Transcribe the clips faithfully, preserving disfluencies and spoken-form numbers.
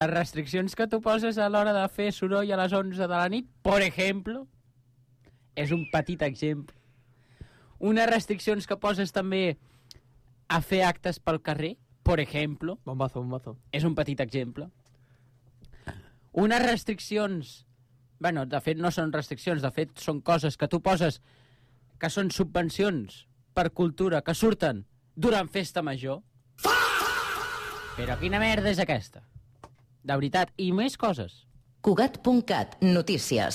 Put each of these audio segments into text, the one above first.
Les restriccions que tu poses a l'hora de fer soroll a les onze de la nit, per exemple, és un petit exemple. Unes restriccions que poses també a fer actes pel carrer, per exemple, Bombazo, bombazo. és un petit exemple. Unes restriccions... Bueno, de fet, no són restriccions, de fet, són coses que tu poses que són subvencions per cultura que surten durant festa major. Però quina merda és aquesta? De veritat, i més coses. Cugat punt cat, notícies.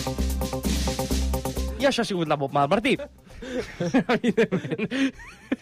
I això ha sigut la bomba del Martí. Evidentment.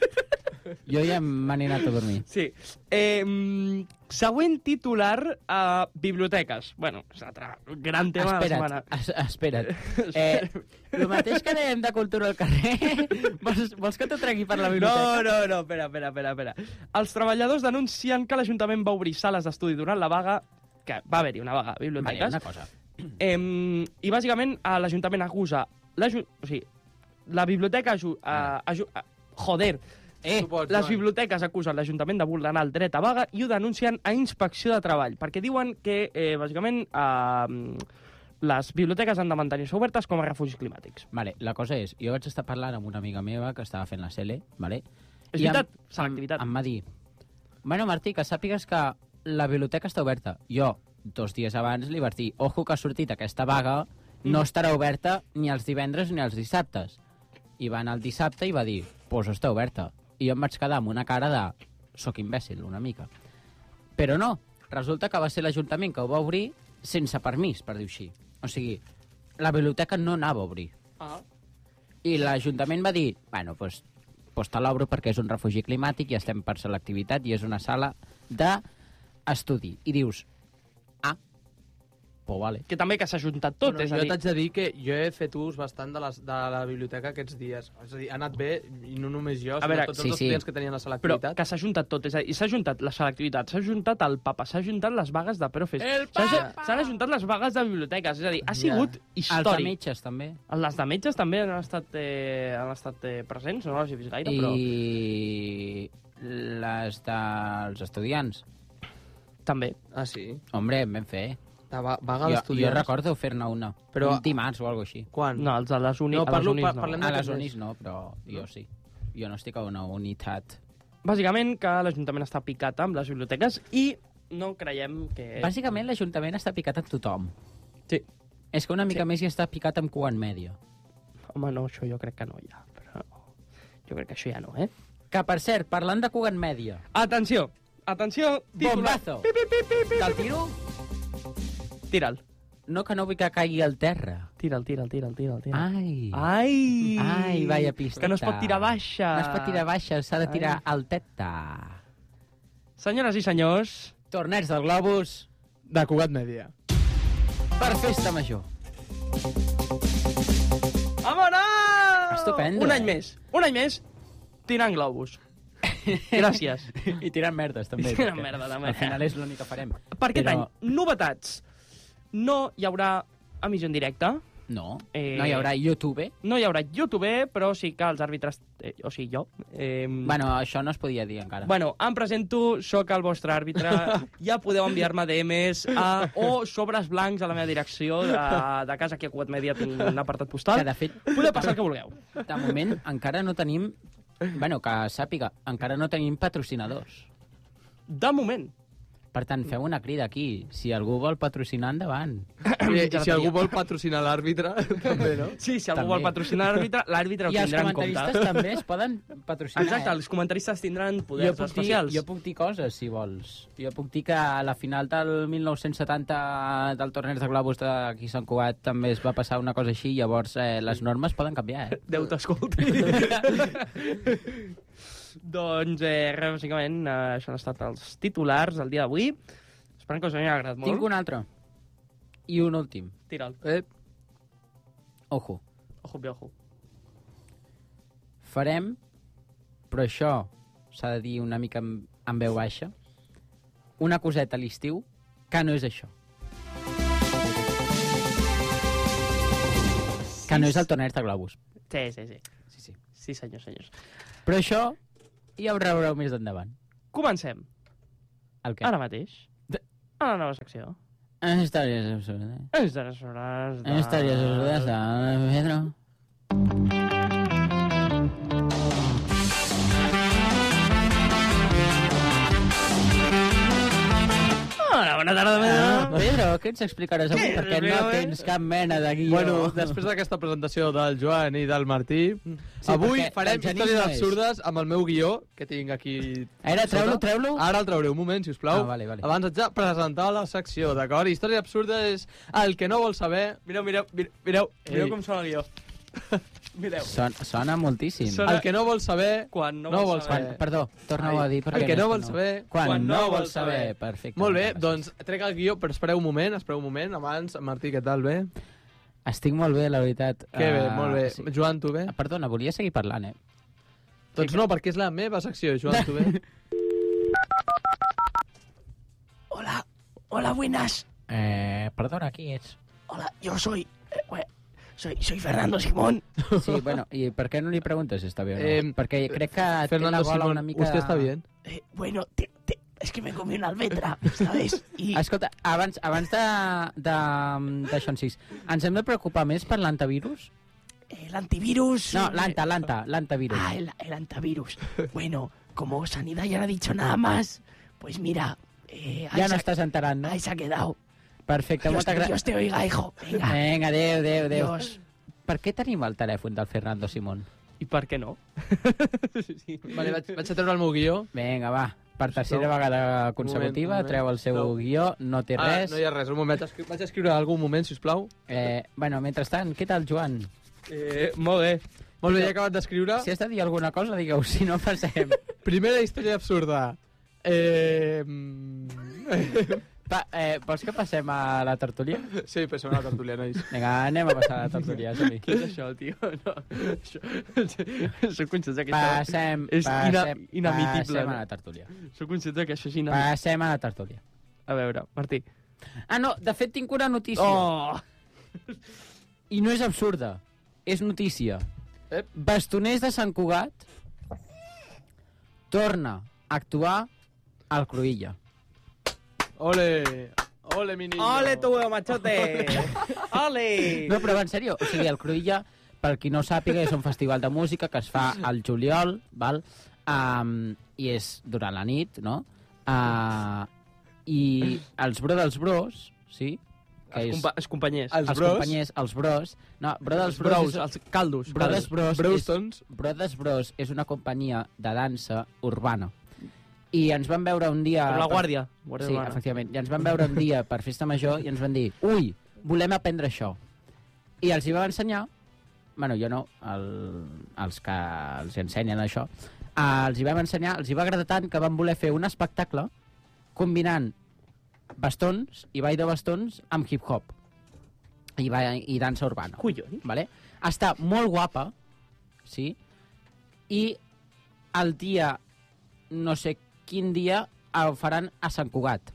Jo ja me n'he anat a dormir. Sí. Eh, mm, següent titular a biblioteques. Bueno, és l'altre gran tema de la setmana. Es, espera't. Eh, el mateix que dèiem de cultura al carrer, vols, vols que t'ho tregui per la biblioteca? No, no, no, espera, espera, espera, espera. Els treballadors denuncien que l'Ajuntament va obrir sales d'estudi durant la vaga, que va haver-hi una vaga a biblioteques. Vale, una cosa. Eh, I bàsicament a l'Ajuntament acusa... O sigui, la biblioteca... Aju, a, aju, a, joder, Eh, les biblioteques acusen l'Ajuntament de vulnerar el dret a vaga i ho denuncien a Inspecció de Treball, perquè diuen que, eh, bàsicament, eh, les biblioteques han de mantenir-se obertes com a refugis climàtics. Vale, la cosa és, jo vaig estar parlant amb una amiga meva que estava fent la C L, vale? És I veritat, em, selectivitat. Em, em va dir, bueno, Martí, que sàpigues que la biblioteca està oberta. Jo, dos dies abans, li vaig dir, ojo que ha sortit aquesta vaga, no estarà oberta ni els divendres ni els dissabtes. I va anar el dissabte i va dir, pues està oberta. I jo em vaig quedar amb una cara de... Soc imbècil, una mica. Però no, resulta que va ser l'Ajuntament que ho va obrir sense permís, per dir-ho així. O sigui, la biblioteca no anava a obrir. Ah. I l'Ajuntament va dir, bueno, doncs pues, te l'obro perquè és un refugi climàtic i estem per selectivitat i és una sala d'estudi. I dius, ah, pues vale. Que també que s'ha juntat tot, Bueno, és a jo dir... t'haig de dir que jo he fet ús bastant de, les, de la biblioteca aquests dies. És a dir, ha anat bé, i no només jo, sinó veure, tots sí, els sí. estudiants que tenien la Però selectivitat. que s'ha juntat tot, és a dir, s'ha juntat la selectivitat, s'ha juntat el papa, s'ha juntat les vagues de profes, El s'ha- papa! s'han ajuntat les vagues de biblioteques, és a dir, ha sigut Els de històric. metges, també. Les de metges també han estat, eh, han estat eh, presents, no les he vist gaire, però I les dels estudiants. també. Ah, sí? Hombre, ben fer. De va, vaga Jo, jo d'estudiants. recordo fer-ne una. Però- Un dimarts o alguna així. Quan? No, els de les, uni No, a les parlo- unis par- no. parlem A les d'aquest unis mes. no, però jo sí. Jo no estic a una unitat. Bàsicament que l'Ajuntament està picat amb les biblioteques i no creiem que... Bàsicament, l'Ajuntament està picat amb tothom. Sí. És que una mica Sí. més hi està picat amb Cuban Media. Home, no, això jo crec que no ja. Però jo crec que això ja no, eh? Que, per cert, parlant de Cuban Media... Atenció, atenció, titular. Bombazo! Pi, pi, pi, pi, pi. Te'l tiro? Tira'l, No, que no vull que caigui al terra. tira'l, tira'l, tira'l, tira'l. tira'l. Ai! Ai! Ai, vaya pisteta. Que no es pot tirar baixa. No es pot tirar baixa, s'ha de tirar Ai. alteta. Senyores i senyors, Torneig del Globus De Cugat Media. per festa major. vámonos! Estupendo, Un eh? any més, un any més, tirant globus. Gràcies. I tirant merdes, també. I tirant perquè merda, també. Al final és l'únic que farem. Per aquest Però- any, novetats. No hi haurà emissió en directe, No, Eh, no hi haurà YouTube. no hi haurà YouTube, però sí que els àrbitres, eh, o sigui, jo... Eh, Bueno, això no es podia dir encara. Bueno, em presento, sóc el vostre àrbitre, ja podeu enviar-me D Ms a, o sobres blancs a la meva direcció de, de casa, aquí a Cugat Media tinc un apartat Que, postal. de fet, Podeu passar el que vulgueu. de moment encara no tenim... Bueno, que sàpiga, encara no tenim patrocinadors. De moment. Per tant, feu una crida aquí. Si algú vol patrocinar, endavant. I, i si algú vol patrocinar l'àrbitre, també, no? Sí, si algú També. vol patrocinar l'àrbitre, l'àrbitre ho I els tindrà en comentaristes compte. també es poden patrocinar. Exacte, eh? els comentaristes tindran Jo poders puc, dir, especials. jo puc dir coses, si vols. Jo puc dir que a la final del mil nou-cents setanta del torneig de globus d'aquí a Sant Cugat també es va passar una cosa així, llavors eh, les normes poden canviar, eh? Déu t'escolti. Doncs, eh, res, bàsicament, eh, això han estat els titulars del dia d'avui. Esperem que us hagi agradat molt. Tinc un altre. I un últim. Tira'l. Eh, Ojo. Ojo, piojo. Farem, però això s'ha de dir una mica en, en veu baixa, una coseta a l'estiu que no és això. Que no és el torneig de globus. Sí, sí, sí. Sí, sí. Sí, senyors, senyors. Però això ja ho veureu més endavant. Comencem. El què? Ara mateix. De- a la nova secció. Històries absurdes. Històries absurdes. de- Històries absurdes de Pedro. Hola, bona tarda, Ah, Pedro. Pedro, què ens explicaràs avui? Què? Perquè no tens cap mena de guió. Bueno, després d'aquesta presentació del Joan i del Martí, Sí, avui perquè farem el Genís històries no és. absurdes amb el meu guió, que tinc aquí... Ara, treu-lo, sota. treu-lo. Ara el trauré, un moment, sisplau. Ah, vale, vale. Abans haig de presentar la secció, d'acord? Història absurda és el que no vol saber... Mireu, mireu, mireu, mireu, mireu Ei. com sona el guió. Mireu. Sona, sona moltíssim. Sona- El que no vol saber... Quan no, No vol vol saber. Quan, perdó, torna-ho Ai, a dir. perquè el que no és vol saber- Quan, Quan no no vol vol saber. saber. Perfecte. Molt bé, gràcies. doncs trec el guió, però espereu un moment, espereu un moment. Abans, Martí, què tal, bé? Estic molt bé, la veritat. Que bé, Ah, molt bé. sí. Joan, tu bé? Ah, Perdona, volia seguir parlant, eh? Doncs no, perquè és la meva secció, Joan, tu bé? Hola, hola, buenas. Eh, perdona, qui ets? Hola, yo soy, eh, bueno, soy, soy Fernando Simón. Sí, bueno, i per què no li preguntes si està bé o no? Eh, perquè crec que té la Fernando gola Simón, una mica... ¿usted está bien? Eh, bueno, te- te- es que me comí una almendra, ¿sabes? Y Escolta, abans, abans de, de, d'això en sis, ens hem de preocupar més per l'antivirus? el antivirus... No, eh, l'anta, l'anta, l'antivirus. Ah, el, el antivirus. Bueno, como Sanidad ya no ha dicho nada más, pues mira, eh, ahí, Ja no se, estàs enterant, no? ahí se ha quedado. Perfecte, Dios, moltes gràcies. Dios te oiga, hijo. Venga, Vinga, adéu, adéu, adéu. Dios. Per què tenim el telèfon del Fernando Simón? I per què no? sí. Vale, vaig, vaig a treure el meu guió. Vinga, va. Per tercera vegada consecutiva, moment, treu el seu no. guió, no té Ah, res. no hi ha res, un moment. Vaig a escri- Vaig a escriure algun moment, sisplau. Eh, bueno, mentrestant, què tal, Joan? Eh, molt bé. Molt bé, ja he acabat d'escriure. Si has de dir alguna cosa, digueu, si no passem. Primera història absurda. Eh... mm, Pa, eh, vols que passem a la tertúlia? sí, però som una tertúlia, nois. Vinga, anem a passar a la tertúlia, som-hi. Què és això, tio? No, això... Soc conscient que això... Passem, és ina passem, inadmissible. passem a No? la tertúlia. Soc conscient que això és inadmissible. Passem a la tertúlia. A veure, Martí. Ah, no, de fet tinc una notícia. Oh! I no és absurda, és notícia. Ep. Bastoners de Sant Cugat torna a actuar al Cruïlla. Ole, ole, mi niño. Ole, tu, machote! Ole! No, però en sèrio, o sigui, el Cruïlla, per qui no sàpiga, és un festival de música que es fa al juliol, val? Um, i és durant la nit, no? Uh, I els Bro dels Bros, sí? Que Els, és, compa els companys. Els els bros. companys, els Bros. No, Bro dels Els Bros, brous, és, els caldos. Brothers Bros, és, Brostons. Brothers Bros és una companyia de dansa urbana. I ens van veure un dia... Com la per- Guàrdia. Guàrdia Sí, Urbana. efectivament. I ens van veure un dia per festa major i ens van dir, ui, volem aprendre això. I els hi vam ensenyar, bueno, jo no, el, els que els ensenyen això, eh, els hi vam ensenyar, els hi va agradar tant que van voler fer un espectacle combinant bastons i ball de bastons amb hip-hop i, ba- i dansa urbana. Collons. Vale? Està molt guapa, sí, i el dia, no sé quin dia, el faran a Sant Cugat.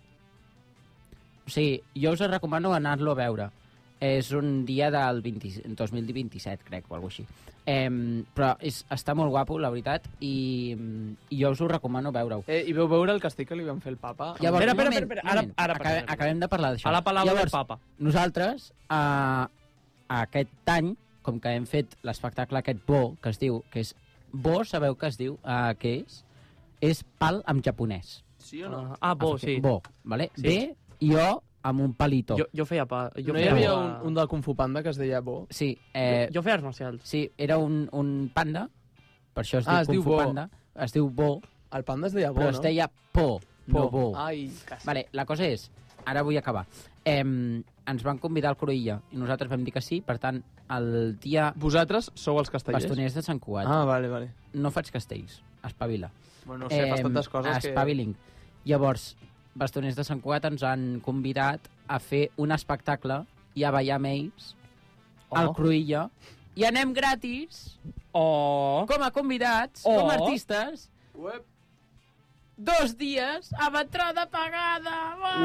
O sigui, jo us recomano anar-lo a veure. És un dia del vint, dos mil vint-i-set, crec, o alguna cosa així. Eh, però és, està molt guapo, la veritat, i, i jo us ho recomano veure-ho. Eh, I veu veure el castell que li van fer el papa? Llavors, Espera, un espera, moment, espera, un ara- moment. ara Acabem, parlem. acabem de parlar d'això. A la paraula Llavors, del papa. nosaltres, eh, aquest any, com que hem fet l'espectacle aquest Bo, que es diu, que és Bo, sabeu que es diu, eh, què és? És pal en japonès. Sí o no? Ah, bo, sí. Bo, vale? Sí. B i O amb un palito. Jo, jo feia pa... Jo no hi feia havia pa- un, un del Kung Fu Panda que es deia Bo? Sí, eh, Jo, jo feia arts marcials. sí, era un, un panda, per això es Ah, diu es Kung diu Fu Bo. Panda, es diu Bo, El panda es deia Bo, però no? es deia Po, no Bo. Ai, quasi. Vale, la cosa és, ara vull acabar. Eh, ens van convidar al Cruïlla i nosaltres vam dir que sí, per tant, el dia Vosaltres sou els castellers? bastoners de Sant Cugat. Ah, vale, vale. No faig castells, espavila. Bueno, no sé, fas tantes coses que... Espaviling. Llavors, bastoners de Sant Cugat ens han convidat a fer un espectacle i a ballar amb ells Oh. al Cruïlla i anem gratis Oh! com a convidats, Oh. com a artistes, Uep. dos dies amb entrada pagada.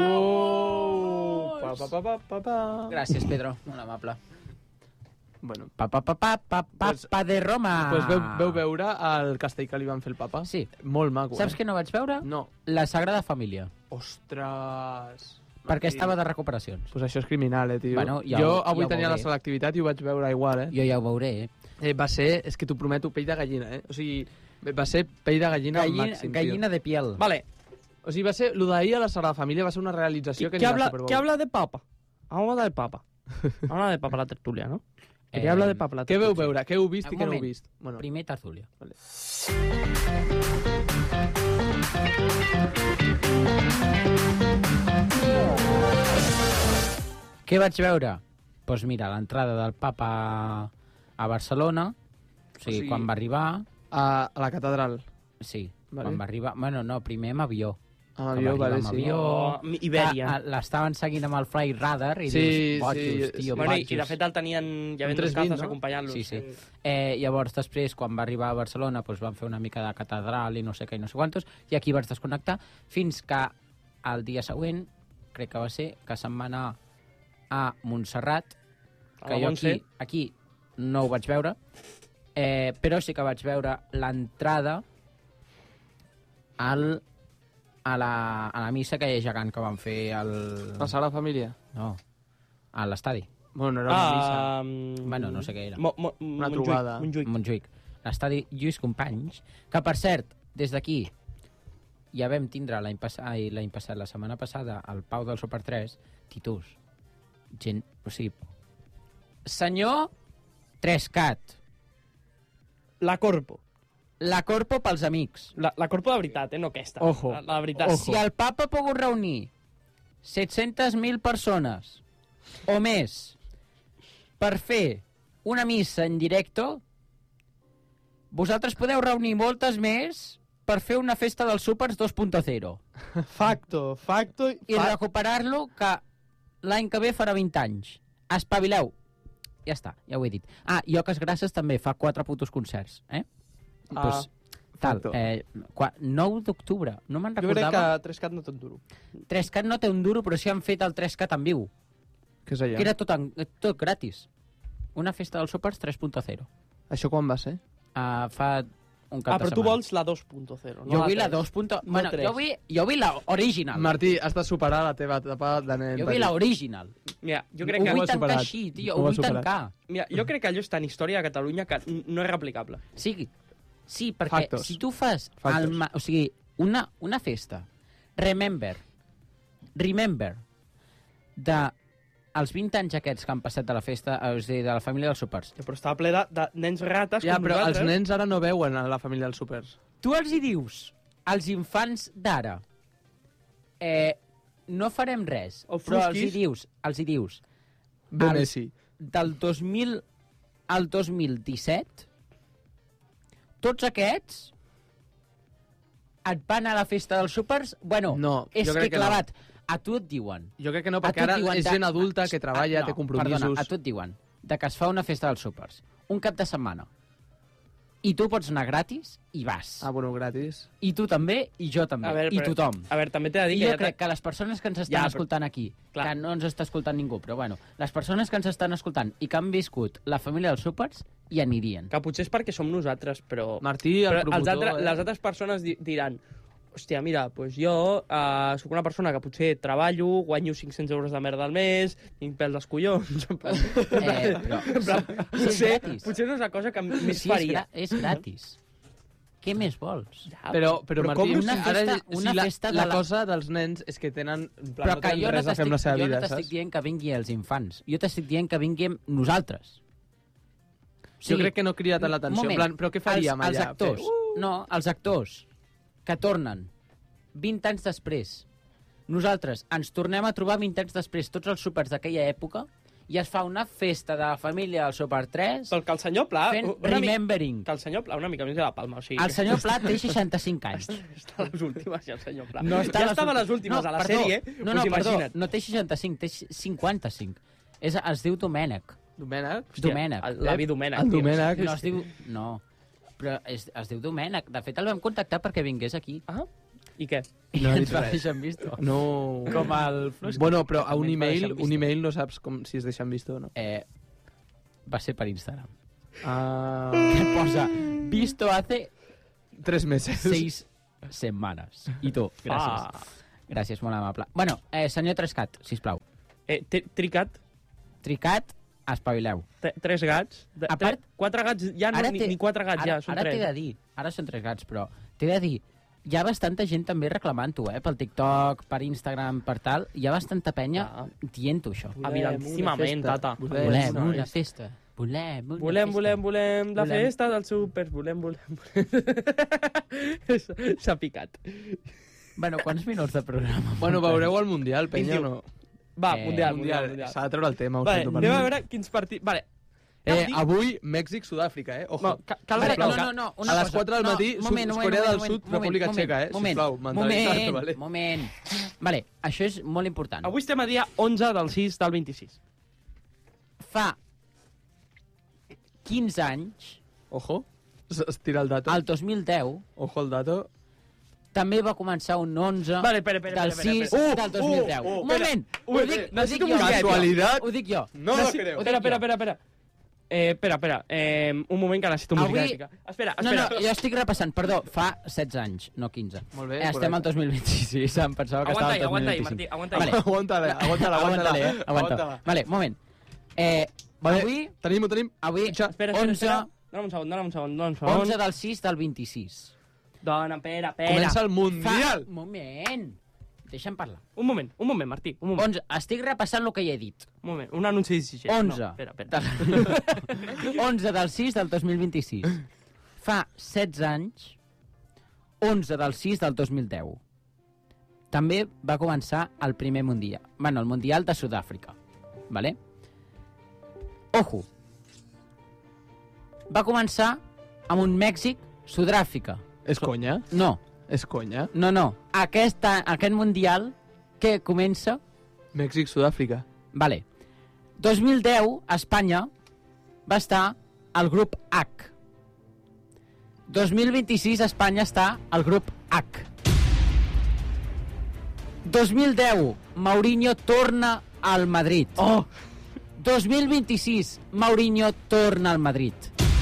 Uou! Pa, Vamos! pa, pa, pa, pa, pa. Gràcies, Pedro, molt amable. Bueno, Pa, pa, pa, pa, pa, Pues- papa de Roma. pues veu, veu veure el castell que li van fer el papa? Sí. Molt maco, Saps eh? què no vaig veure? No. La Sagrada Família. Ostres... Perquè estava de recuperacions. Pues això és criminal, eh, tio. Bueno, ja jo ho- avui ja ho tenia la veuré. selectivitat i ho vaig veure igual, eh? Jo ja ho veuré, eh? eh va ser, és que t'ho prometo, pell de gallina, eh? O sigui, va ser pell de gallina, al màxim, gallina de piel. Vale, tio. O sigui, va ser, lo d'ahir a la Sagrada Família va ser una realització que ¿qué ni la habla, Super Bowl. ¿qué habla de papa? Vamos a hablar de papa. Vamos a hablar de papa la tertulia, ¿no? ¿Qué Eh, habla de papa la Què tertulia? veu veure? Què heu vist Un i què no heu moment. vist? Bueno, Primer tertúlia. vale. Què vaig veure? Doncs pues mira, l'entrada del papa a Barcelona, o sigui, O sigui, quan va arribar... A, a la catedral. Sí, Vale. quan va arribar... Bueno, no, primer amb avió. Amb Que avió, va vale, arribar amb sí. avió. Oh, Iberia. Ah, ah, L'estaven seguint amb el Fly Radar i Sí, dius, bojos, sí, tio, sí. Bueno, i, bojos. i de fet el tenien ja ben Un tres vint, descalces no? acompanyant-los. Sí, sí. Eh, llavors, després, quan va arribar a Barcelona, doncs van fer una mica de catedral i no sé què i no sé quantos, i aquí vaig desconnectar, fins que el dia següent, crec que va ser, que se'n va anar a Montserrat, A que la jo Montse. aquí, aquí no ho vaig veure, eh, però sí que vaig veure l'entrada al, a, la, a la missa que gegant que van fer al... La Sagrada Família. No, a l'estadi. Bueno, no era una missa. Ah, mm, Bueno, no sé què era. Mo, mo, Una Montjuïc, trobada. Montjuïc. Montjuïc. L'estadi Lluís Companys, que per cert, des d'aquí ja vam tindre l'any passat, ai, l'any passat, la setmana passada, al Pau del Super tres, Titus, gent, o sigui, senyor Trescat, La Corpo. la Corpo pels amics. La, la Corpo de veritat, eh? No aquesta. Ojo. La, la de veritat. Si el papa ha pogut reunir set-centes mil persones o més per fer una missa en directo, vosaltres podeu reunir moltes més per fer una festa dels súpers dos punt zero Facto, facto... i recuperar-lo, que l'any que ve farà vint anys. Espavileu. Ja està, ja ho he dit. Ah, i Oques Grasses també fa quatre putos concerts, eh? Ah, pues, tal, facto. eh, qua, nou d'octubre, no me'n Jo crec recordava. que Trescat no té un duro. Trescat no té un duro, però sí han fet el Trescat en viu, Què és allà? que era tot, en, tot gratis. Una festa dels súpers tres punt zero. Això quan va ser? Uh, fa un cap Ah, de però tu setmana. vols la dos punt zero. Jo no vull la tres. dos. No Bueno, tres. jo vull, jo vull la original. Martí, has de superar la teva etapa de nen. jo vull la original. Mira, jo Ho crec que... ho vull has tancar superat. així, tio, Ho ho has vull superat. tancar. Mira, jo crec que allò està en història de Catalunya que n- no és replicable. Sí, sí, perquè Factos. si tu fas Factos. el, ma- o sigui, una, una festa, remember, remember, de els vint anys aquests que han passat de la festa, eh, és a dir, de la família dels súpers, Ja, però estava ple de, de nens rates Ja, com però els nosaltres. nens ara no veuen a la família dels súpers. tu els hi dius als infants d'ara, eh, no farem res, O però els hi fusquis. dius, els hi dius, Ve Els- Messi. del dos mil al dos mil disset, tots aquests et van a la festa dels súpers, bueno, No, és jo que crec que clavat, a tu et diuen, Jo crec que no, A perquè tu et ara diuen és de- gent adulta que treballa, Ah, no, té compromisos... Perdona, a tu et diuen de que es fa una festa dels súpers un cap de setmana i tu pots anar gratis i vas. Ah, bueno, gratis. I tu també, i jo també, A veure, i però- tothom. A veure, també t'he de dir I que... jo ja crec t'ha- que les persones que ens estan Ja, però- escoltant aquí, Clar. que no ens està escoltant ningú, però bueno, les persones que ens estan escoltant i que han viscut la família dels súpers, hi anirien. Que potser és perquè som nosaltres, però... Martí, el però els promotor... altres, eh? les altres persones di diran hòstia, mira, pues jo uh, sóc una persona que potser treballo, guanyo cinc-cents euros de merda al mes, tinc pèl dels collons... en plan- Eh, però en plan, si és potser, gratis. potser no és la cosa que més Si és, faria. gra és gratis. Què més vols? Ja, Però, però, però Martí, com una ara, festa- sí, una la, festa de la, la- cosa dels nens és que tenen, en plan, Però no que tenen jo no res a fer amb la seva t'estic jo vida, no t'estic saps? dient que vinguin els infants. Jo t'estic dient que vinguin nosaltres. O Jo crec que no crida tant l'atenció. un En moment, plan, però què faríem els, els allà? actors, Fer, uh! no, els actors que tornen vint anys després. Nosaltres ens tornem a trobar vint anys després, tots els súpers d'aquella època, i es fa una festa de la família del Super tres Però que el senyor Pla... fent una mica, remembering. que el senyor Pla una mica més de la palma, o sigui... El senyor Pla té seixanta-cinc anys. Està a les últimes, ja, el senyor Pla. No està ja a les estava a les últimes. últimes, No, a la perdó. sèrie, No, no, pues perdó, imagina't. no té seixanta-cinc, té cinquanta-cinc. És, es diu Domènec. Domènec? Hòstia, Domènec. el- L'avi Domènec. El tio. Domènec. No es diu... No, però es, es diu Domènec. De fet, el vam contactar perquè vingués aquí. Ah, i què? I No ha ens dit va res. deixar en visto. No... Com el Flusky. Bueno, però a un També ens va email, deixar en un visto. email no saps com si es deixen visto o no. Eh, va ser per Instagram. Ah, Que posa visto hace tres meses. seis semanas. I tu, gràcies. Ah. Gràcies, molt amable. Bueno, eh, senyor Trescat, sisplau. Eh, tri- tricat, Tricat, espavileu. t- tres gats. De, A part- tre- quatre gats, ja no, Ara ni, té- ni quatre gats, ara, ja, són ara tres. t'he de dir, ara són tres gats, però t'he de dir, hi ha bastanta gent també reclamant-ho, eh? Pel TikTok, per Instagram, per tal. Hi ha bastanta penya Ah. dient-ho, això. Evidentíssimament, tata. Volem una festa. Volem una Volem, festa. volem, volem la Volem. festa dels súpers, volem, volem, volem. S'ha picat. Bueno, quants minuts de programa? Bueno, veureu el Mundial, penya, o no? Va, Eh, mundial, mundial, Mundial, mundial. s'ha de treure el tema. ho Vale, sento per anem mi. a veure quins partits... Vale. Eh, Cal dir- avui, Mèxic-Sud-àfrica, eh? Ojo. No, ca- cal Vale, reclamar- no, no, no, una A les cosa. quatre del No, matí, moment, Sud- moment, Corea del moment, Sud, moment, República moment, Txeca, eh? moment, Sisplau, mentalitat, moment, vale? moment. Vale, això és molt important. Avui estem a dia onze del sis del vint-i-sis. Fa quinze anys, Ojo. Es es tira el dato. al dos mil deu, Ojo el dato. també va començar un onze Vale, espera, espera, del espera, sis espera. del dos mil deu. Uh, uh, Un moment, uh, ho dic, eh, ho necessito dic jo. un Casualitat? Ho dic jo. No lo Necessi- creo. Espera, espera, espera, espera. Eh, espera, espera. Eh, un moment que necessito música Avui- èpica. Espera, No, espera. no, jo estic repassant, perdó, fa setze anys, no quinze. Molt bé, Eh, Estem correcte. al dos mil vint-i-sis, em pensava que Aguanta estava ahí, al aguanta ahí, dos mil Martí, vint-i-cinc. aguanta ahí. Vale. Aguanta-la, aguanta-la, aguanta-la. Aguanta-la, eh? Aguanta. Vale, un moment. Eh, Vale, avui, tenim, ho tenim. avui, Fitxa. Espera, espera, onze, espera. Dóna'm un segon, dóna'm un segon, dóna'm un segon. onze del sis del vint-i-sis. Dona, espera, espera. Comença el Mundial. Fa... Un moment. Deixa'm parlar. Un moment, un moment, Martí, un moment. onze. Estic repassant el que ja he dit. Un moment, un anunci d'I C G. onze. No, espera, espera. Del... onze del sis del dos mil vint-i-sis. Fa setze anys, onze del sis del dos mil deu. També va començar el primer Mundial. Bueno, el Mundial de Sud-àfrica. Vale? Ojo. Va començar amb un Mèxic-Sud-àfrica. És conya? No, És conya? no, no. Aquest, aquest Mundial que comença... Mèxic-Sud-àfrica. Vale. dos mil deu, Espanya va estar al grup H. dos mil vint-i-sis, Espanya està al grup H. dos mil deu, Mourinho torna al Madrid. Oh! dos mil vint-i-sis, Mourinho torna al Madrid.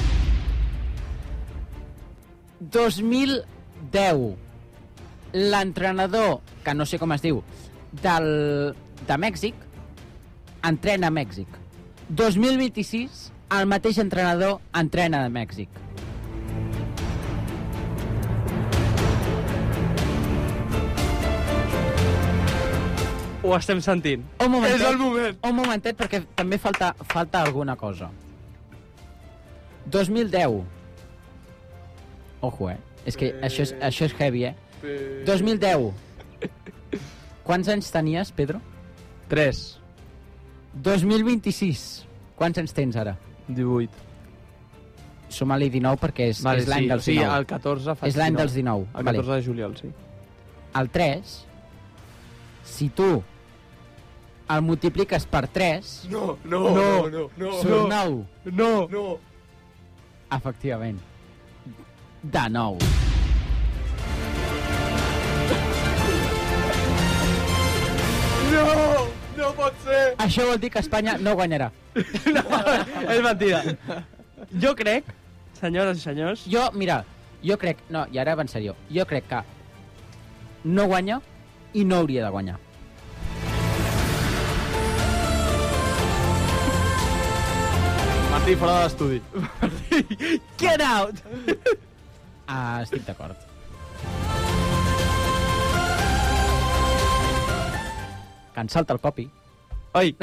dos mil deu, l'entrenador, que no sé com es diu, del, de Mèxic, entrena a Mèxic. dos mil vint-i-sis, el mateix entrenador entrena a Mèxic. Ho estem sentint. Un momentet, És el moment. un momentet, perquè també falta, falta alguna cosa. dos mil deu. Ojo, eh? És que això és, això és heavy, eh? dos mil deu. Quants anys tenies, Pedro? tres. dos mil vint-i-sis. Quants anys tens ara? divuit. Suma-li dinou perquè és, és l'any sí, dels sí, dinou. el catorze fa És l'any dels dinou. El Vale. catorze de juliol, sí. El tres, si tu el multipliques per tres, No, no, No, no, no, surt nou. No! no. Efectivament. De nou. No, no pot ser. Això vol dir que Espanya no guanyarà. És mentida. Jo crec, senyores i senyors, Jo, mira, jo crec... No, i ara va en sèrio. Jo crec que no guanya i no hauria de guanyar. Martí, fora de l'estudi. get out! Ah, estic d'acord. Que en salta el copi. Oi!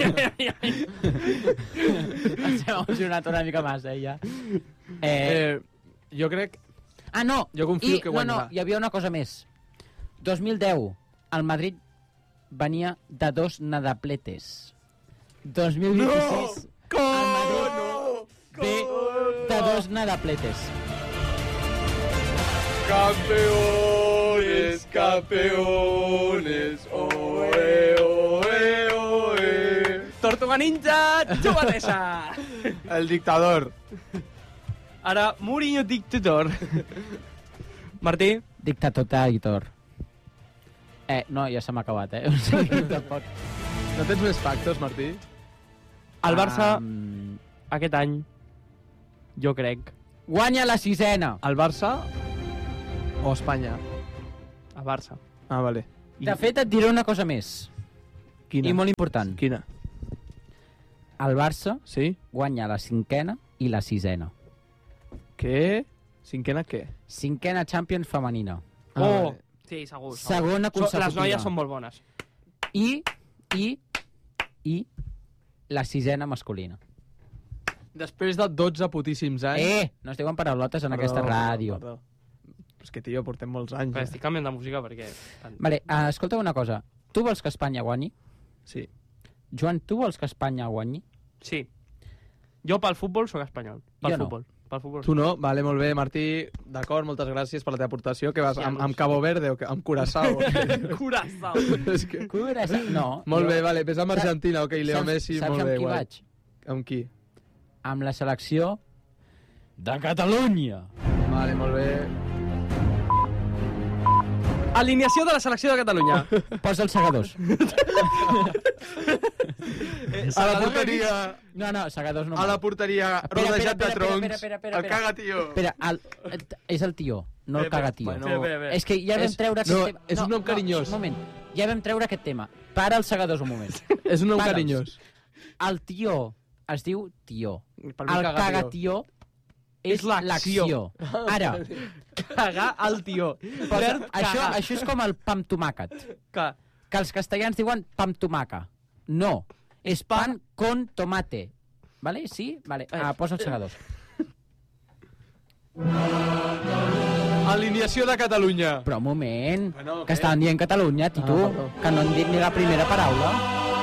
Ens hem emocionat una mica massa, eh, ja. Eh, Eh, jo crec... ah, no! jo confio I, que no, no, guanyarà. hi havia una cosa més. dos mil deu, el Madrid venia de dos nadapletes. dos mil vint-i-sis, el Madrid ve de dos nadapletes. Campeones, campeones, oe, oe, oe. Tortuga Ninja, jugadesa! El dictador. Ara, Mourinho dictador. Martí, Dictatotator. Eh, no, ja se m'ha acabat, eh? O sigui, tampoc. No tens més factos, Martí? el Barça, Um, aquest any, jo crec, guanya la sisena. El Barça o Espanya? el Barça. Ah, vale. De fet, et diré una cosa més. Quina? I molt important. Quina? El Barça Sí? guanya la cinquena i la sisena. Què? Cinquena què? Cinquena Champions femenina. Ah, Oh, vale. sí, segur. segur. Segona So- consecutiva. Les noies són molt bones. I, i, i la sisena masculina. Després de dotze putíssims anys... Eh, no es diuen paraulotes en Perdó, aquesta perdó, ràdio. perdó. És que, tio, portem molts anys. Però Eh? estic canviant de música perquè... Vale, uh, escolta una cosa. Tu vols que Espanya guanyi? Sí. Joan, tu vols que Espanya guanyi? Sí. Jo pel futbol sóc espanyol. Pel Jo no. futbol. Pel futbol. Tu no? Vale, molt bé, Martí. D'acord, moltes gràcies per la teva aportació. Que vas Sí, amb, no amb sé. Cabo Verde o que, amb Curaçao? Curaçao. És que... No. Molt jo- bé, vale, ves amb Argentina, ok, Leo saps, Messi, saps molt amb bé, qui guai. vaig? Amb qui? Amb la selecció de Catalunya. Vale, molt bé. Alineació de la selecció de Catalunya. Posa els segadors. A la porteria... No, no, segadors no. A la porteria, Espera, rodejat de espera, espera, troncs. espera, espera, El espera. caga, tio. Espera, el, és el tió, no el caga tió. bueno. Bé, bé, bé. És que ja vam És- treure aquest no, tema. és un nom carinyós. Un moment, ja vam treure aquest tema. Para els segadors un moment. És un nom Para'ls. carinyós. El tió es diu tió. Per mi El caga, caga tio. tió és És l'acció. l'acció. Ara, Cagar al tió. posa, Verb això, cagar. això és com el pam tomàquet, Que... que els castellans diuen pam tomaca. No, és pan con tomate. Vale? Sí? Vale. Ah, posa els segadors. Alineació de Catalunya. Però un moment, Bueno, que què? estaven dient Catalunya, Titu, Ah, perdó. que no han dit ni la primera paraula.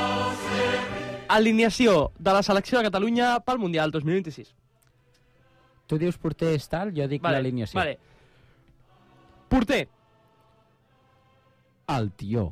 Alineació de la selecció de Catalunya pel Mundial dos mil vint-i-sis. Tu dius porters tal, jo dic l'alineació. Vale. Porter. El tió.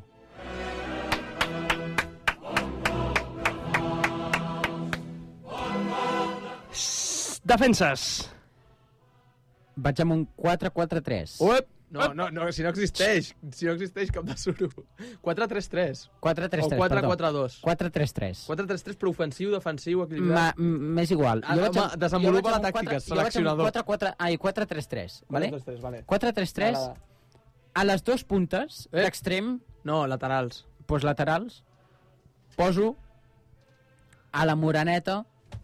Defenses. Vaig amb un quatre quatre tres. Uep! No, no, no, si no existeix. Si no existeix, cap de suro. quatre tres tres. quatre tres O tres, quatre perdó. quatre dos. quatre tres tres. quatre tres tres, però ofensiu, defensiu, Ma- equilibrat. m- M'és igual. Ah, Jo vaig home, amb- desenvolupa jo vaig amb la un tàctica, quatre- seleccionador. Jo vaig amb un quatre quatre, ai, quatre tres tres, vale? quatre tres tres, vale. quatre tres tres, M'agrada. a les dues puntes Eh? d'extrem, No, laterals. doncs laterals, poso a la Moreneta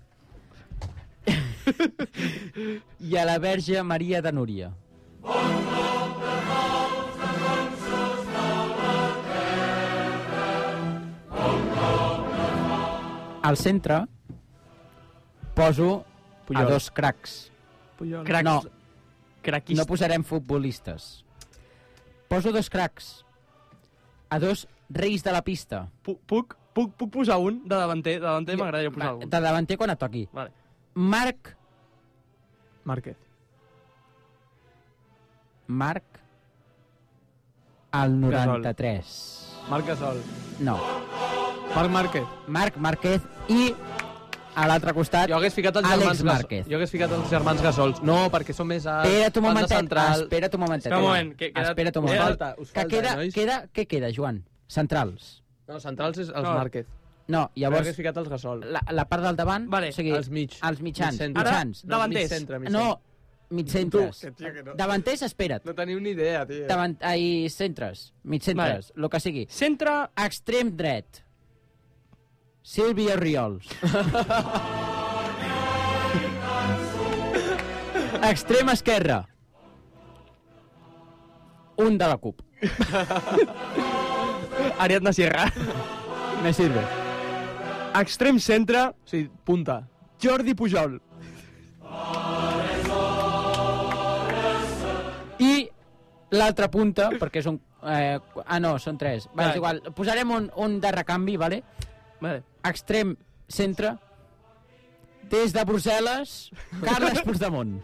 i a la Verge Maria de Núria. Al centre poso Puyol. a dos cracs. Puyol. Cracs. No, Craquista. no posarem futbolistes. Poso dos cracs a dos reis de la pista. Puc, puc, puc, puc posar un de davanter? De davanter m'agradaria posar Va, algun. de davanter quan et toqui. Vale. Marc, Márquez. Marc, al noranta-tres. Marc Gasol. No, Marc Márquez. Marc Márquez i a l'altre costat, Jo hagués ficat els Àlex germans Gasol. Márquez. Jo hagués ficat els germans Gasols. No, perquè són més alts. Espera't un fan de momentet, central. espera't un momentet. Espera un moment, que queda- Espera't un Us Eh, moment. falta, us Que falta, queda, nois. queda, què queda, Joan? Centrals. No, centrals és els No. Márquez. No, Jo hagués llavors, ficat els Gasol. la, la part del davant, Vale, o sigui, els mig. els mitjans, Mig centre. mitjans. Ara, davanters. Mig centre, mig No, mitcentres. Tu, que tio, que no. Davanters, espera't. No teniu ni idea, tio. Davant, ai, centres, mitcentres, el que sigui. Centre. Extrem dret. Sílvia Riols. Extrem esquerre. Un de la CUP. Ariadna Sierra. Me sirve. Extrem centre. O sigui, punta. Jordi Pujol. I l'altra punta, perquè és un... Eh, ah, no, són tres. Va, és igual. Posarem un, un de recanvi, vale? Vale. Extrem centre. Des de Brussel·les, Carles Puigdemont.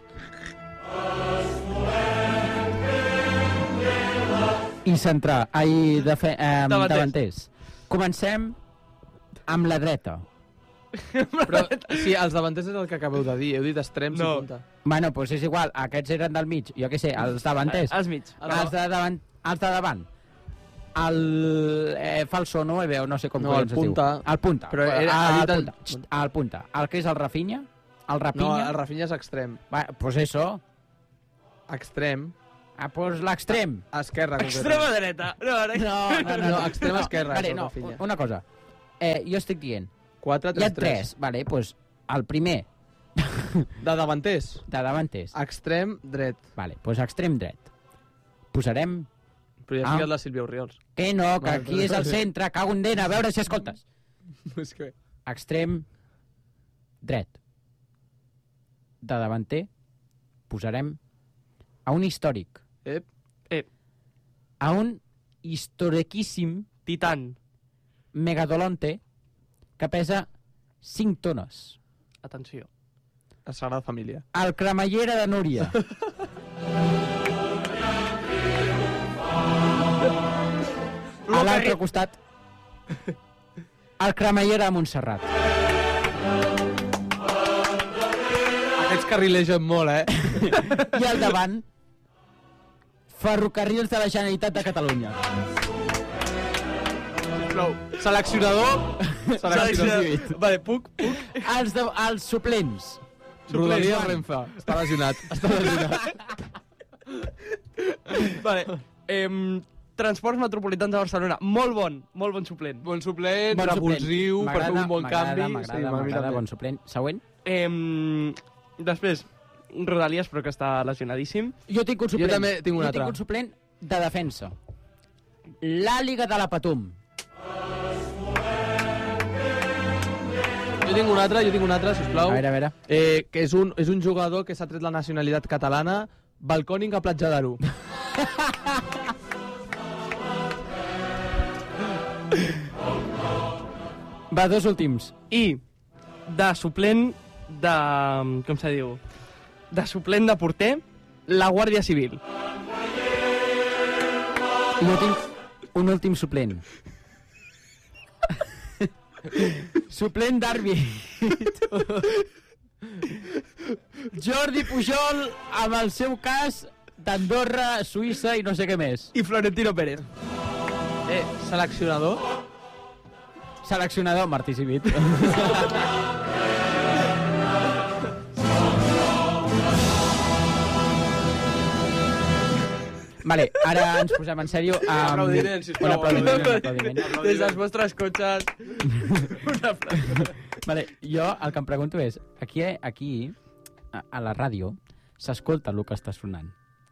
I centrar, ai, de fe, eh, Davanters. davanters. Comencem amb la dreta. Però, sí, els davanters és el que acabeu de dir. Heu dit extrems No. i punta. Bueno, doncs és igual, aquests eren del mig, jo què sé, els davanters. Els mig. Els de davant, els de davant. El eh, falso nueve, o no sé com No, collons el es diu. punta. El punta. Però Però era- ha el, dit el- punta. Xt, el punta. El que és el Rafinha, el No, Rapinya. el Rafinha és extrem. Va, pues eso, Extrem. Ah, doncs l'extrem. Esquerra, Extrema concretament. dreta. No, ara... No, no, no. No, extrema esquerra, Vale, això, no, Rafinha. una cosa. Eh, jo estic dient, quatre, hi ha tres, tres. tres, vale, doncs el primer De davanters. de davanters. Extrem dret. Vale, doncs extrem dret. Posarem... Però ja has Ah. ficat la Sílvia Oriols. Que no, que Vale, aquí però- és el centre, cago en dena, a veure si escoltes. És que... Extrem dret. De davanter posarem a un històric, Ep. a un historiquíssim Titan. megadolonte que pesa cinc tones. Atenció. La Sagrada Família. El cremallera de Núria. A l'altre costat, el cremallera de Montserrat. Aquests carrilegen molt, eh? I al davant, Ferrocarrils de la Generalitat de Catalunya. Prou. Seleccionador. Seleccionador. Vale, puc, puc. Els, de, els suplents. Rodalies Joan. Renfe. Està lesionat. Està lesionat. Vale. Em, Transports Metropolitans de Barcelona. Molt bon, molt bon suplent. Bon suplent, Bon revulsiu, suplent. per fer un bon M'agrada, canvi. M'agrada, Sí, m'agrada, m'agrada. bon suplent. Següent. Em, després, Rodalies, però que està lesionadíssim. Jo tinc un Jo suplent. també tinc un jo altre. tinc un suplent de defensa. L'Àliga de la Patum. Jo tinc un altre, jo tinc un altre, sisplau. A veure, a veure. Eh, que és un, és un jugador que s'ha tret la nacionalitat catalana, Balcònic a Platja d'Aro. Va, dos últims. I de suplent de... com se diu? De suplent de porter, la Guàrdia Civil. I jo tinc un últim suplent. Suplent d'àrbit. Jordi Pujol amb el seu cas d'Andorra, Suïssa i no sé què més. I Florentino Pérez. Eh, seleccionador. Seleccionador, Martí Civit. Vale, ara ens posem en sèrio amb... Aplaudiment, sisplau, Un aplaudiment, un aplaudiment. aplaudiment. Des dels vostres cotxes. Una frase. Vale, jo el que em pregunto és, aquí, aquí a, a la ràdio, s'escolta el que està sonant.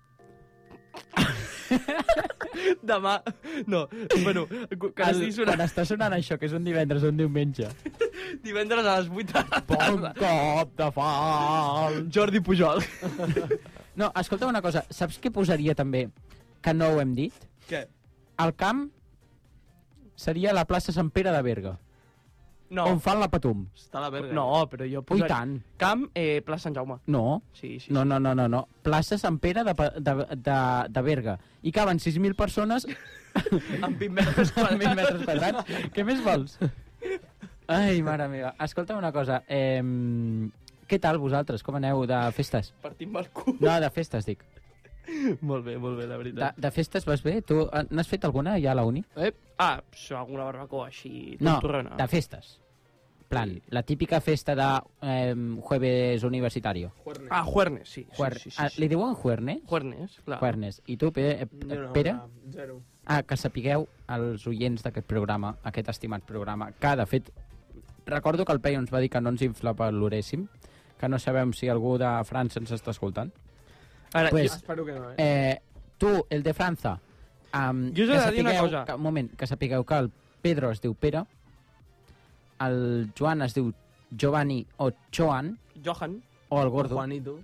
Demà... No, bueno, que El, estigui quan sonant està sonant això, que és un divendres o un diumenge. divendres a les vuit de la Bon tarda. cop de fal! Jordi Pujol. No, escolta una cosa, saps què posaria també, que no ho hem dit? Què? El camp seria la plaça Sant Pere de Berga, No, on fan la Patum. Està a la verga. no, però jo Ui, posaria... tant. Camp, eh, plaça Sant Jaume. No, Sí, sí. no, no, no, no, no. Plaça Sant Pere de, Pa- de, de, de Berga. I caben sis mil persones Amb vint metres per mil quadrats. metres quadrats. Què més vols? Ai, mare meva. Escolta una cosa. Eh, què tal vosaltres? Com aneu de festes? Partim el cul. No, de festes, dic. Molt bé, molt bé, la De, veritat. de festes vas bé? Tu eh, n'has fet alguna ja a la uni? Eh, Ah, això, alguna barbacoa així, No, tontorrona. de festes. Plan, la típica festa de eh, jueves universitario. Ah, Juernes, sí. Juer... sí, sí, sí, Ah, sí. li diuen juernes? Juernes, clar. Juernes. I tu, Pere? Eh, jo no, Pere? no, zero. Ah, que sapigueu, els oients d'aquest programa, aquest estimat programa, que, de fet, recordo que el Peyu ens va dir que no ens inflava l'oréssim, que no sabem si algú de França ens està escoltant. Ara, Pues- jo, Espero que no, eh? Eh, tu, el de França, um, Jo us he que de dir una sapigueu cosa. Que, un moment, que sapigueu que el Pedro es diu Pere, el Joan es diu Giovanni o Joan, Johan, o el Gordo, Juanito.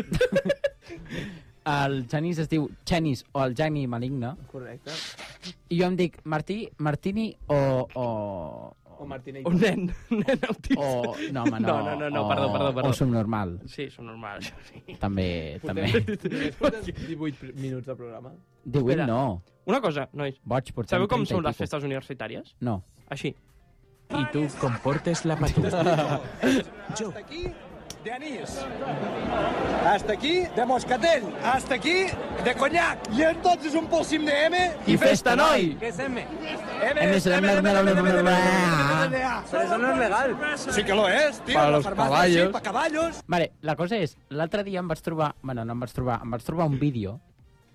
el Genís es diu Genis o el Geni Maligne, Correcte. i jo em dic Martí, Martini o... o O Martínez. un nen, nen autista. o... No, home, no. No, no, no, no, o, perdó, perdó, perdó. O subnormal. Sí, és normal, això sí. També, també. Portem divuit minuts de programa. divuit Espera. no. Una cosa, nois, Boig, portem sabeu com trenta i són les pico. festes universitàries? No. Així. Y tú comportes la patrulla. Hasta aquí de anís. Hasta aquí de moscatel. Hasta aquí de conyac. I entonces un pòssim de M. I festa, noi! ¿Qué es M? M, M es M, M, M, M, M. Pero eso no es legal. Sí que lo es, tío. Para La los farmacia, caballos. Sí, para caballos. Vale, la cosa és, l'altre dia em vaig trobar... Bueno, no em vaig trobar, em vaig trobar un vídeo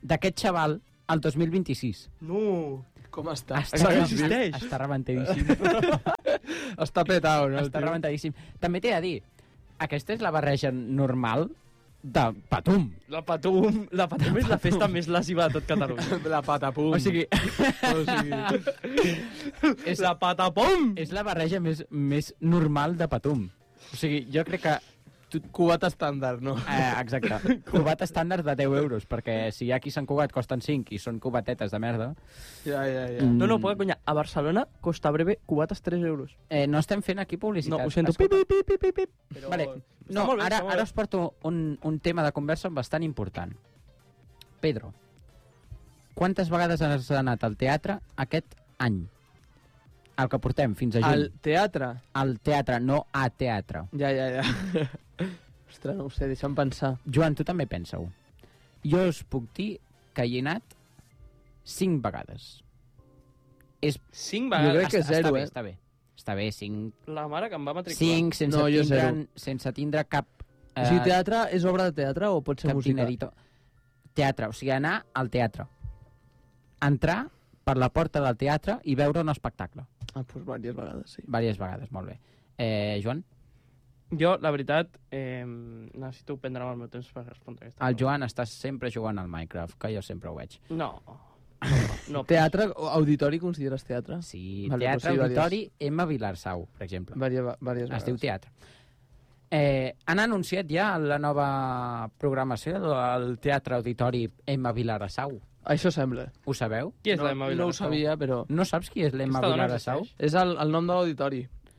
d'aquest xaval al dos mil vint-i-sis. No. Com està? Està, existeix? està rebentadíssim. Està petau, no? Està rebentadíssim. També t'he de dir, aquesta és la barreja normal de Patum. La Patum, la Patum és la festa més lesiva de tot Catalunya. La patapum. O sigui, O sigui... És la Patapum! és la barreja més, més normal de Patum. O sigui, jo crec que... Cubat estàndard, no? Eh, exacte. Cubat estàndard de deu euros, perquè si hi ha qui Sant Cugat costen cinc i són cubatetes de merda... Ja, ja, ja. Mm. No, no, poca conya. A Barcelona costa breve cubates tres euros. Eh, no estem fent aquí No, publicitat. ho sento. Escolta. Pip, pip, pip, pip, pip. Però... Vale. Està No, molt bé, ara, està molt ara bé. us porto un, un tema de conversa bastant important. Pedro, quantes vegades has anat al teatre aquest any? El que portem, fins a juny. Al teatre? Al teatre, no a teatre. Ja, ja, ja. Ostres, no ho sé, deixa'm pensar. Joan, tu també pensa-ho. Jo us puc dir que hi he anat cinc vegades. És... Cinc Jo vegades. crec que està, zero, està bé, eh? està bé. Està bé, cinc, La mare que em va matricular. cinc sense, No, jo tindre, zero. sense tindre cap... O sigui, teatre és obra de teatre o pot ser cap música? dinerito. Teatre, o sigui, anar al teatre. Entrar per la porta del teatre i veure un espectacle. Ah, doncs diverses vegades, sí. Diverses vegades, molt bé. Eh, Joan? Jo, la veritat, eh, necessito prendre'm el meu temps per respondre aquesta El Joan està sempre jugant al Minecraft, que jo sempre ho veig. No. No, no. Teatre, o auditori, consideres teatre? Sí, Vale, Teatre doncs sí, Auditori M. Vilarsau, per exemple. Vàries, vàries Es diu vegades. teatre. Eh, han anunciat ja la nova programació del Teatre Auditori M. Vilarsau. Això sembla. Ho sabeu? Qui és no, la Emma no ho Vilarsau? sabia, però... No saps qui és l'Emma Aquesta dona Vilarsau? existeix? És el, el nom de l'auditori.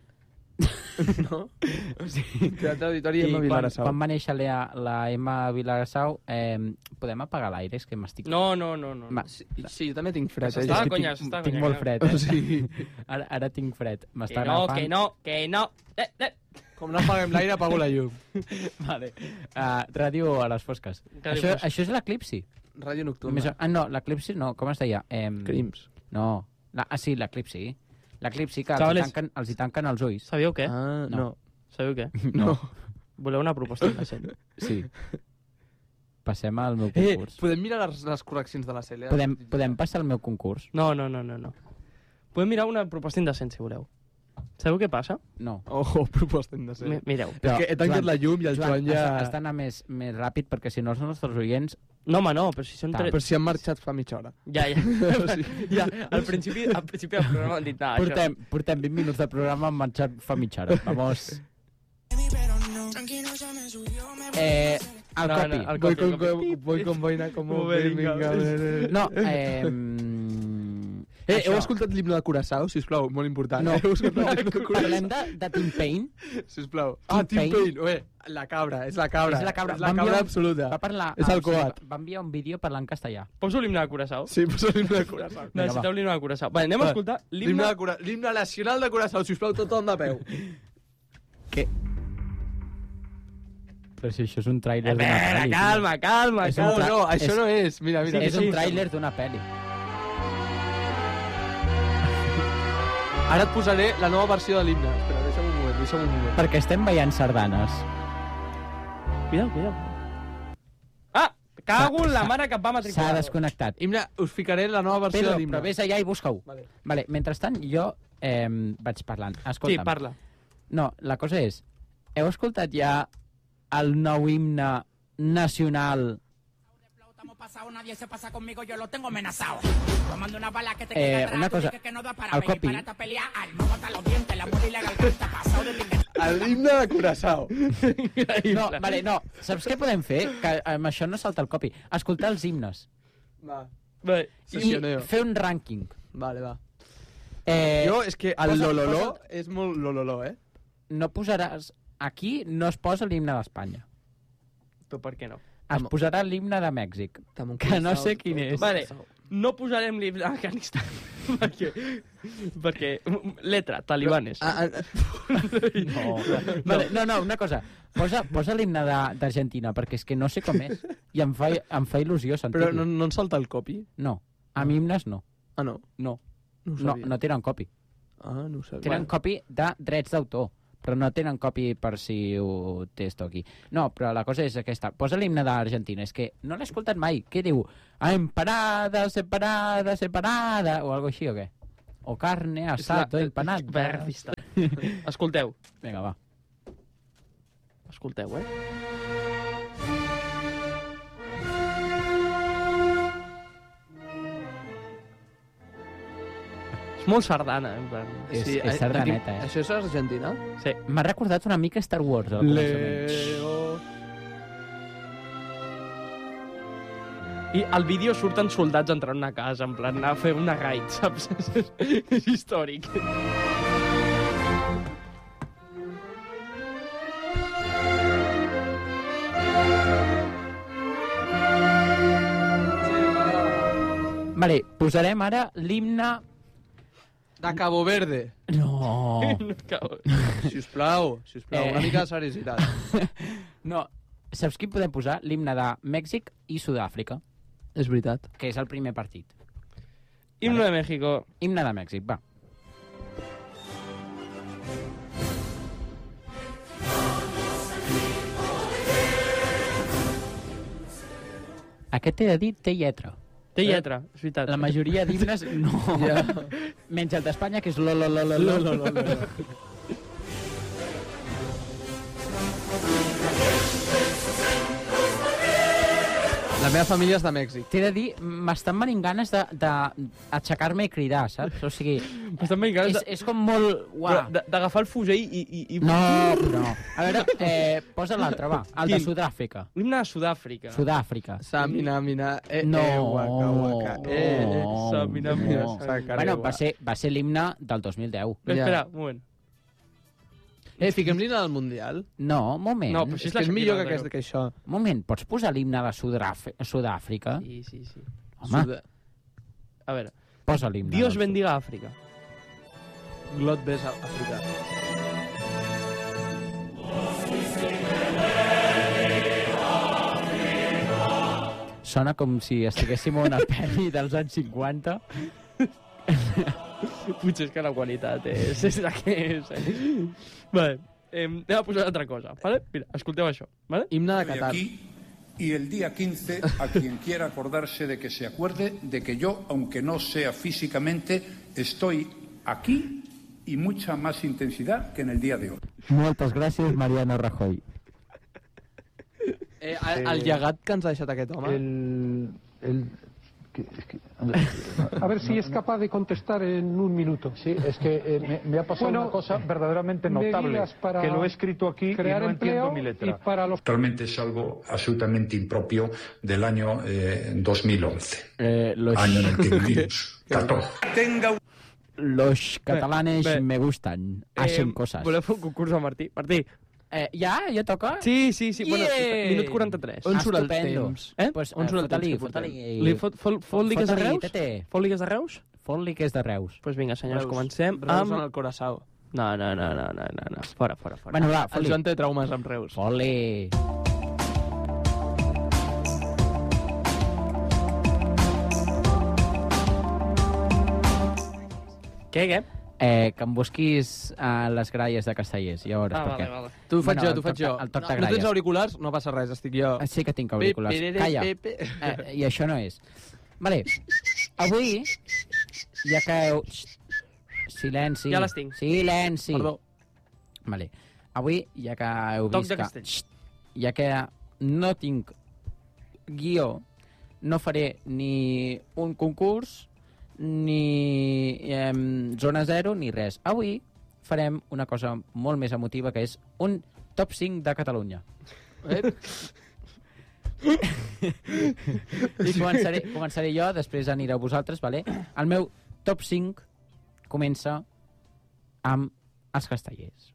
No? Sí. Teatre Auditori I Emma quan, Vilarsau. quan va néixer la, la Emma Vilarsau, eh, podem apagar l'aire? És que m'estic... No, no, no. no. Ma- Sí, sí, jo també tinc fred. S'està Eh? de És que conya, tinc, s'està de tinc conya, molt que fred, eh? O sigui, Ara, ara tinc fred. Que M'està no, agafant. que no, que no. Eh, eh. com no apaguem l'aire, apago la llum. Vale. Uh, ràdio a les fosques. Ràdio Això, fosques. això és l'eclipsi. Ràdio Més, nocturna. ah, no, l'eclipsi no, com es deia? Eh, Crims. No, la, ah, sí, l'eclipsi. L'eclipsi que els hi, Chavales. tanquen, els hi tanquen els ulls. Sabíeu què? Ah, No. no. Sabíeu què? No. Voleu una proposta indecent? Sí. Passem al meu Eh, concurs. podem mirar les, les correccions de la Cèlia? Podem, podem passar al meu concurs? No, no, no, no, no. Podem mirar una proposta indecent, si voleu. Sabeu què passa? No. Oh, proposta indecent. Mi- Mireu. És que he tancat Joan, la llum i el Joan, Joan ja... has, has d'anar més, més ràpid perquè si no els nostres oients... No, home, no, però si són Tal. tres... Però si han marxat fa mitja hora. Ja, ja. ja, al principi, al principi del programa han dit, nah, Portem, portem vint minuts de programa, hem marxat fa mitja hora. Vamos. Eh, el No, copi. no, el Voy copi, con, el copi. voy con boina como Como venga. venga. No, eh... mm, Eh, això. heu escoltat l'himne de Curaçao? Sisplau, molt important. No, Heu escoltat l'himne de parlem Curaçao? de, de Tim Payne. Sisplau. Ah, Tim Tim Payne. Payne. Ué, la cabra, és la cabra. És la cabra. És la Va cabra enviar- absoluta. Va parlar... És el o sigui, Coat. Va enviar un vídeo parlant castellà. Poso l'himne de Curaçao? Sí, posa l'himne de Curaçao. Necessiteu l'himne de Curaçao. Vale, anem a Va, escoltar L'himne l'himne... de Cura- l'himne nacional de Curaçao. Sisplau, tothom de peu. Què? Però si això és un A tràiler d'una veure, pel·li. calma, calma, És un No, calma. tra- no, això és- no és. Mira, mira. És sí, un sí. tràiler d'una pel·li. Ara et posaré la nova versió de l'himne. Espera, deixa'm un moment, deixa'm un moment. Perquè estem veient sardanes. Cuidao, cuidao. Ah! Cago en la mare que et va S'ha matricular. desconnectat. Himne, us ficaré la nova versió Pedro, de l'himne. però vés allà i busca-ho. Vale. Vale, mentrestant, jo eh, vaig parlant. Sí, Escolta'm. parla. No, la cosa és, heu escoltat ja el nou himne nacional pasado, nadie se pasa conmigo, yo lo tengo amenazado. Tomando una bala que te Eh, queda atrás, una tú cosa, dices que no da para al venir copy. para esta pelea, al no botar los dientes, la muerte y la garganta, pasado de pique. L'himne de Curaçao. No, vale, no. Saps què podem fer? Que amb això no salta el copi. Escoltar els himnes. Va, Bé, I sessioneo. fer un rànquing. Vale, va. Eh, Jo, és que el posa- lololó posa- és molt lololó, eh? No posaràs... Aquí no es posa l'himne d'Espanya. però per què no? Es Am- posarà l'himne de Mèxic. Que no sé quin és. Vale, no posarem l'himne d'Afganistan. perquè, perquè... Letra, talibanes. Ah, ah, No, vale, no, no, una cosa. Posa, posa l'himne de- d'Argentina, perquè és que no sé com és. I em fa, em fa il·lusió sentir-lo. però no, no en salta el copi? No, amb himnes no. Ah, no? No, No ho no, sabia. no tenen copi. Ah, no ho sabia. Tenen copi de drets d'autor. però no tenen copy per si ho testo aquí. No, però la cosa és aquesta. Posa l'himne d'Argentina, és que no l'he escoltat mai. Què diu? Empanada, separada, separada, o algo així, o què? O carne, asado, empanada. Escolteu. Vinga, va. Escolteu, eh? És molt sardana, en plan. És, Sí, és eh, sardaneta, aquí- eh? Això és Argentina? Sí. M'ha recordat una mica Star Wars, al començament. Leo... I al vídeo surten soldats entrant a una casa, en plan, anar a fer una raid, saps? És històric. Vale, posarem ara l'himne... De Cabo Verde. No. Sisplau, sisplau, Eh. una mica de seriositat. No. Saps quin podem posar? L'himne de Mèxic i Sud-àfrica, És veritat. que és el primer partit. Himno de México. Himne de Mèxic, va. Aquest he de dir, té lletra. Té lletra, és veritat. La majoria d'himnes no. Ja. Menys el d'Espanya, que és lo, lo, lo, lo, lo, lo, lo, lo. La meva família és de Mèxic. T'he de dir, m'estan venint ganes d'aixecar-me i cridar, saps? O sigui, Estan ben ganes és, de- és com molt... però Uah. de- d'agafar el fusell i... i, i... No, no. A veure, eh, posa l'altre, va. El de Quin? Sud-àfrica. L'himne de Sud-àfrica. Sud-àfrica. Samina, mina, eh, No, eh, waka, waka, eh, eh. no, Samina, mina, no. sacareu, Bueno, va. va ser, va ser l'himne del dos mil deu. Però Ja. espera, un moment. Eh, fiquem l'himne del Mundial. No, un moment. No, però És si és que la és millor que, Shakira, aquest, que això. Un moment, pots posar l'himne de Sud-Àfri- Sud-àfrica? Sí, sí, sí. Home, Sud- A veure, posa l'himne. Dios del- bendiga Àfrica. Glot ves africà. Sona com si estiguéssim a una pel·li dels anys cinquanta. Potser és que la qualitat és, és la que és. Eh? Vale, eh, anem a posar una altra cosa. Vale? Mira, escolteu això. Vale? Himne de Estoy Qatar. aquí y el día quince, a quien quiera acordarse de que se acuerde de que yo, aunque no sea físicamente, estoy aquí y mucha más intensidad que en el día de hoy. Moltes gràcies, Mariano Rajoy. Eh, el, el llegat que ens ha deixat aquest home. El, el, a ver si es capaz de contestar en un minuto. Sí, es que eh, me, me ha pasado Bueno, una cosa verdaderamente notable, medidas para que lo he escrito aquí y crear no entiendo empleo mi y letra. para los Realmente es algo absolutamente impropio del año eh, dos mil once, Eh, los, año en el que vivimos. catorce. Tenga un... los catalanes Bé, bé. me gustan, hacen cosas. Voleu fer un concurs a Martí? Martí. Eh, ja? Ja toca? Sí, sí, sí. Bueno, Yeah! minut quaranta-tres. On surt el Estupendo. temps? Eh? Pues, On eh, surt el temps fota-li, que portem? fota-li. Li fot, fot, fot-li que és de Fota-li, Reus? tete. Fot-li que és de Reus? Fot-li que és de Reus. Doncs pues vinga, senyors, Reus. comencem Reus en amb... el Curaçao. No, no, no, no, no, no, no. Fora, fora, fora. Bueno, va, El fot-li. Joan té traumes amb Reus. Fot-li. Què, què? Eh, que em busquis a les gralles de Castellers, ja veuràs Ah, per vale, què. vale. Tu ho faig Bueno, jo, el t'ho faig toc de- jo. el toc no, de no tens gralles. auriculars? No passa res, estic jo. Eh, Sí que tinc auriculars. Pe- pe- Calla. pe- pe- Eh, I això no és. Vale, avui, ja que... heu- Xxt, silenci. Ja les tinc. Silenci. Perdó. Vale. Avui, ja que heu Toc vist de que... castell. Xxt, ja que no tinc guió, no faré ni un concurs, ni eh, zona zero, ni res. Avui farem una cosa molt més emotiva, que és un top cinc de Catalunya. Eh? I començaré, començaré jo, després anireu vosaltres, vale? El meu top cinc comença amb els castellers.